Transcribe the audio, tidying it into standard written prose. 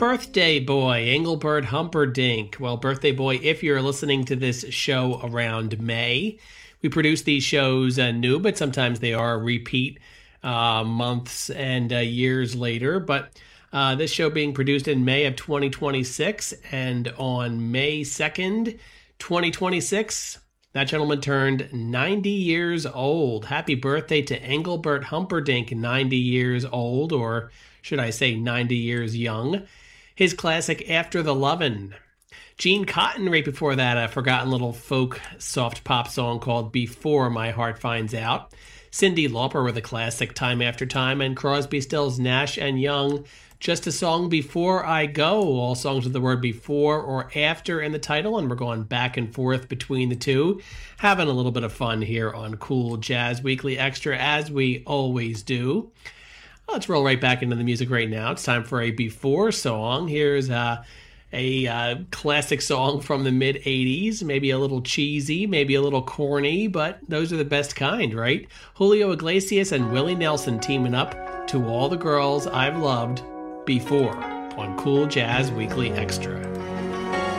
birthday boy, Engelbert Humperdinck. Well, birthday boy, if you're listening to this show around May. We produce these shows new, but sometimes they are repeat months and years later. But this show being produced in May of 2026, and on May 2nd, 2026, that gentleman turned 90 years old. Happy birthday to Engelbert Humperdinck, 90 years old, or should I say 90 years young. His classic After the Lovin'. Gene Cotton right before that, a forgotten little folk soft pop song called Before My Heart Finds Out. Cyndi Lauper with a classic Time After Time, and Crosby, Stills, Nash & Young, Just a Song Before I Go. All songs with the word before or after in the title, and we're going back and forth between the two. Having a little bit of fun here on Cool Jazz Weekly Extra, as we always do. Let's roll right back into the music right now. It's time for a Before song. Here's a classic song from the mid-'80s, maybe a little cheesy, maybe a little corny, but those are the best kind, right? Julio Iglesias and Willie Nelson teaming up to All the Girls I've Loved Before on Cool Jazz Weekly Extra.